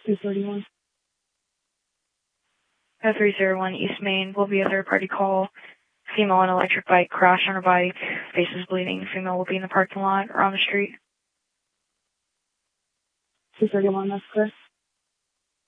231. 301 East Main will be a third-party call. Female on electric bike crashed on her bike. Face is bleeding. Female will be in the parking lot or on the street. 231, that's clear.